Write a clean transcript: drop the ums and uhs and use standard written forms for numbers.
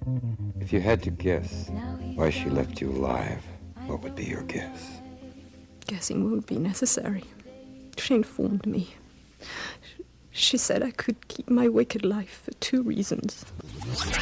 If you had to guess why she left you alive, what would be your guess? Guessing won't be necessary. She informed me. She said I could keep my wicked life for 2 reasons.